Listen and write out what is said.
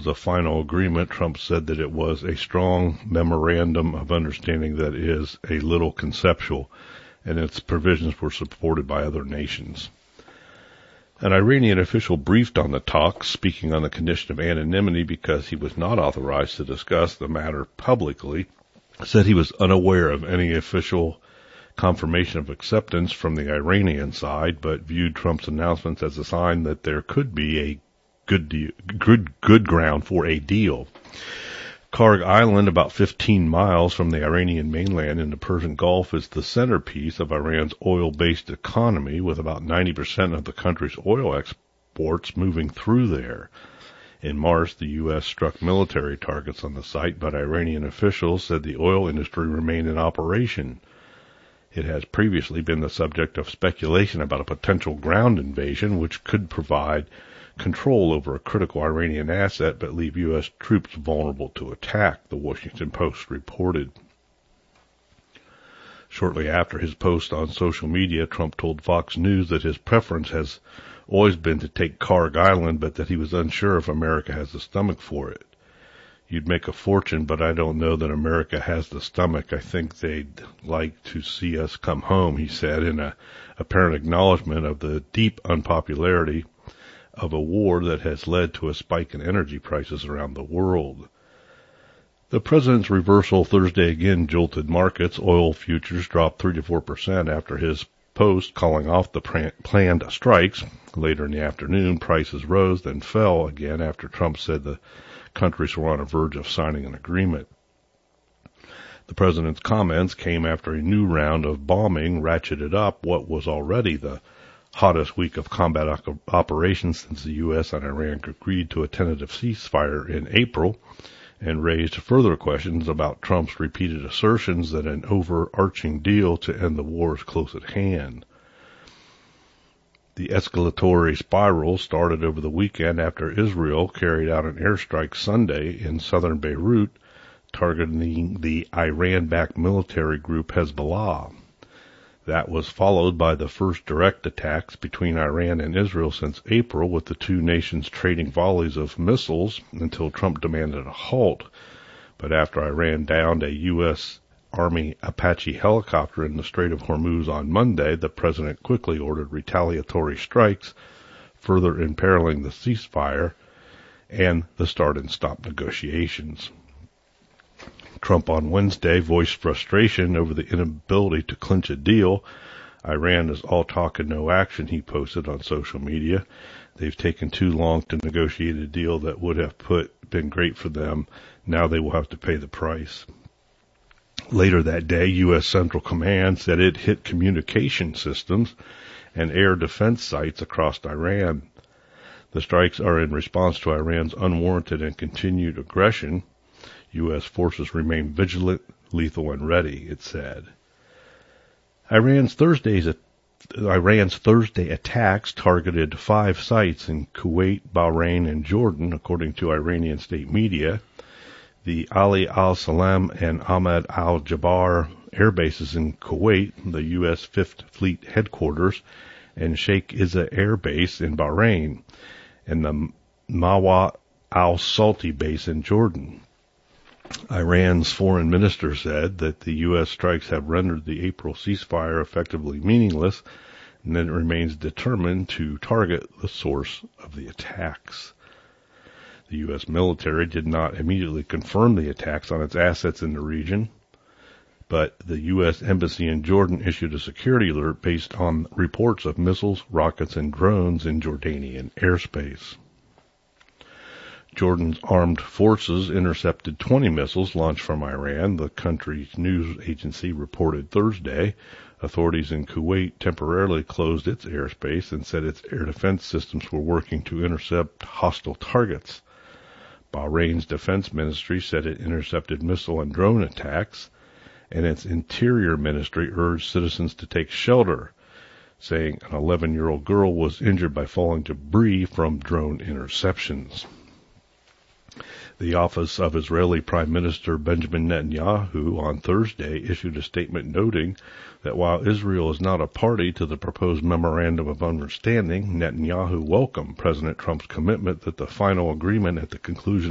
was a final agreement, Trump said that it was a strong memorandum of understanding that is a little conceptual, and its provisions were supported by other nations. An Iranian official briefed on the talks, speaking on the condition of anonymity because he was not authorized to discuss the matter publicly, said he was unaware of any official confirmation of acceptance from the Iranian side, but viewed Trump's announcements as a sign that there could be a good ground for a deal. Karg Island, about 15 miles from the Iranian mainland in the Persian Gulf, is the centerpiece of Iran's oil-based economy, with about 90% of the country's oil exports moving through there. In March, the U.S. struck military targets on the site, but Iranian officials said the oil industry remained in operation. It has previously been the subject of speculation about a potential ground invasion, which could provide control over a critical Iranian asset but leave U.S. troops vulnerable to attack, the Washington Post reported. Shortly after his post on social media, Trump told Fox News that his preference has always been to take Karg Island, but that he was unsure if America has the stomach for it. You'd make a fortune, but I don't know that America has the stomach. I think they'd like to see us come home, he said, in an apparent acknowledgement of the deep unpopularity of a war that has led to a spike in energy prices around the world. The president's reversal Thursday again jolted markets. Oil futures dropped 3 to 4% after his post calling off the planned strikes. Later in the afternoon, prices rose, then fell again after Trump said the countries were on the verge of signing an agreement. The president's comments came after a new round of bombing ratcheted up what was already the hottest week of combat operations since the U.S. and Iran agreed to a tentative ceasefire in April, and raised further questions about Trump's repeated assertions that an overarching deal to end the war is close at hand. The escalatory spiral started over the weekend after Israel carried out an airstrike Sunday in southern Beirut, targeting the Iran-backed military group Hezbollah. That was followed by the first direct attacks between Iran and Israel since April, with the two nations trading volleys of missiles until Trump demanded a halt. But after Iran downed a U.S. Army Apache helicopter in the Strait of Hormuz on Monday, the president quickly ordered retaliatory strikes, further imperiling the ceasefire and the start and stop negotiations. Trump on Wednesday voiced frustration over the inability to clinch a deal. Iran is all talk and no action, he posted on social media. They've taken too long to negotiate a deal that would have been great for them. Now they will have to pay the price. Later that day, U.S. Central Command said it hit communication systems and air defense sites across Iran. The strikes are in response to Iran's unwarranted and continued aggression. U.S. forces remain vigilant, lethal, and ready, it said. Iran's Thursday attacks targeted 5 sites in Kuwait, Bahrain, and Jordan, according to Iranian state media. The Ali al-Salam and Ahmad al-Jabar air bases in Kuwait, the U.S. 5th Fleet headquarters, and Sheikh Isa Air Base in Bahrain, and the Mawa al-Salti base in Jordan. Iran's foreign minister said that the U.S. strikes have rendered the April ceasefire effectively meaningless, and that it remains determined to target the source of the attacks. The U.S. military did not immediately confirm the attacks on its assets in the region, but the U.S. Embassy in Jordan issued a security alert based on reports of missiles, rockets, and drones in Jordanian airspace. Jordan's armed forces intercepted 20 missiles launched from Iran, the country's news agency reported Thursday. Authorities in Kuwait temporarily closed its airspace and said its air defense systems were working to intercept hostile targets. Bahrain's defense ministry said it intercepted missile and drone attacks, and its interior ministry urged citizens to take shelter, saying an 11-year-old girl was injured by falling debris from drone interceptions. The office of Israeli Prime Minister Benjamin Netanyahu on Thursday issued a statement noting that while Israel is not a party to the proposed Memorandum of Understanding, Netanyahu welcomed President Trump's commitment that the final agreement at the conclusion